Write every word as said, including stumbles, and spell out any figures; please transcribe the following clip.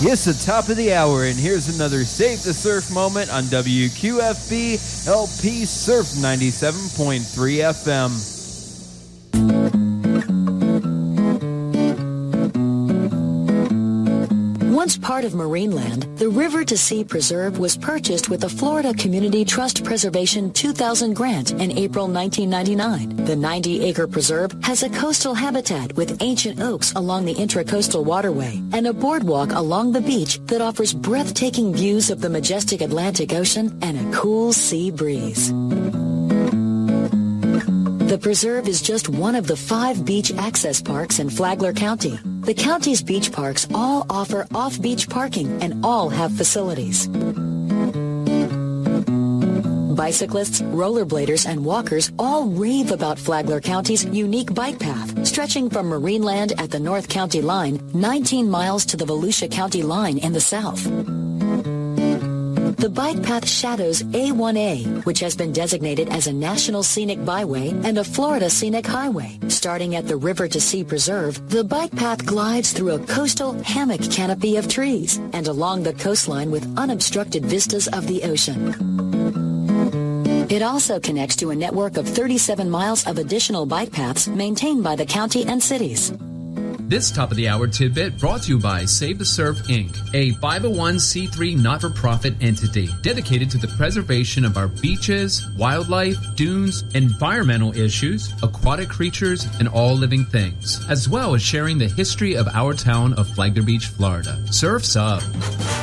Yes, the top of the hour, and here's another Save the Surf moment on W Q F B L P Surf ninety-seven point three F M. Once part of Marineland, the River to Sea Preserve was purchased with the Florida Community Trust Preservation two thousand grant in April nineteen ninety-nine. The ninety-acre preserve has a coastal habitat with ancient oaks along the Intracoastal Waterway and a boardwalk along the beach that offers breathtaking views of the majestic Atlantic Ocean and a cool sea breeze. The preserve is just one of the five beach access parks in Flagler County. The county's beach parks all offer off-beach parking and all have facilities. Bicyclists, rollerbladers, and walkers all rave about Flagler County's unique bike path, stretching from Marineland at the North County line, nineteen miles to the Volusia County line in the south. The bike path shadows A one A, which has been designated as a National Scenic Byway and a Florida Scenic Highway. Starting at the River to Sea Preserve, the bike path glides through a coastal hammock canopy of trees and along the coastline with unobstructed vistas of the ocean. It also connects to a network of thirty-seven miles of additional bike paths maintained by the county and cities. This top of the hour tidbit brought to you by Save the Surf, Incorporated, a five oh one c three not-for-profit entity dedicated to the preservation of our beaches, wildlife, dunes, environmental issues, aquatic creatures, and all living things, as well as sharing the history of our town of Flagler Beach, Florida. Surf's up.